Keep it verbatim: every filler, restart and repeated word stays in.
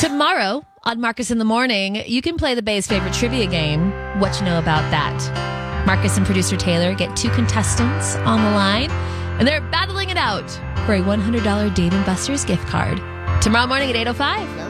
Tomorrow on Marcus in the Morning, you can play the Bay's favorite trivia game, What You Know About That. Marcus and producer Taylor get two contestants on the line, and they're battling it out for a one hundred dollars Dave and Buster's gift card. Tomorrow morning at eight oh five.